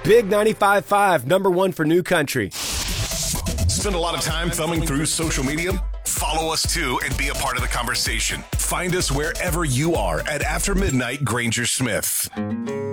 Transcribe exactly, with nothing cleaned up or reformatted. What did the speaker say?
Big ninety-five point five, number one for new country. Spend a lot of time thumbing through social media? Follow us too and be a part of the conversation. Find us wherever you are at After Midnight Granger Smith.